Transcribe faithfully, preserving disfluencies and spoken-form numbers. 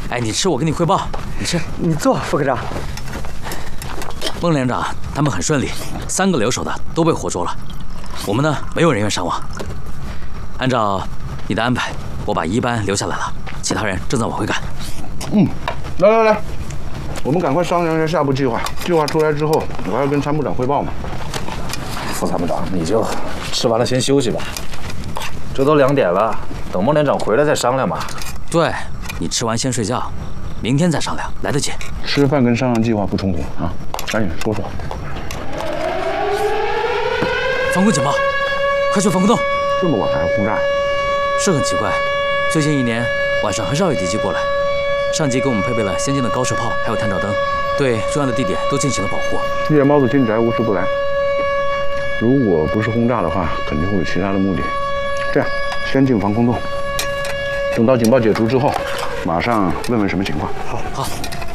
哎，你吃，我跟你汇报。你吃， 你坐，副科长。 孟连长他们很顺利，三个留守的都被活捉了。我们呢，没有人员伤亡。按照你的安排，我把一班留下来了，其他人正在往回赶。 嗯，来来来，我们赶快商量一下下步计划。计划出来之后，我还要跟参谋长汇报嘛。 副参谋长，你就吃完了先休息吧。这都两点了，等孟连长回来再商量吧。 对，你吃完先睡觉，明天再商量，来得及。 吃饭跟商量计划不冲突啊，赶紧说说。 防空警报，快去防空洞！ 这么晚还要轰炸？ 是很奇怪，最近一年晚上很少有敌机过来。上级给我们配备了先进的高射炮，还有探照灯，对重要的地点都进行了保护。 夜猫子进宅，无事不来。如果不是轰炸的话，肯定会有其他的目的。这样，先进防空洞，等到警报解除之后，马上问问什么情况。 好，好。